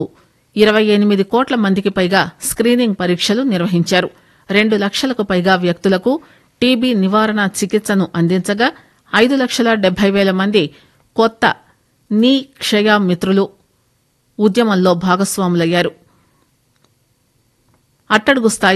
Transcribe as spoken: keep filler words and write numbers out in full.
ఇరవై ఎనిమిది కోట్ల మందికి పైగా స్క్రీనింగ్ పరీక్షలు నిర్వహించారు. రెండు లక్షలకు పైగా వ్యక్తులకు టీబీ నివారణ చికిత్సను అందించగా ఐదు లక్షల డెబ్బై వేల మంది కొత్త నీ క్షయ మిత్రులు ఉద్యమంలో భాగస్వాములయ్యారు. అట్టడుగు స్థాయి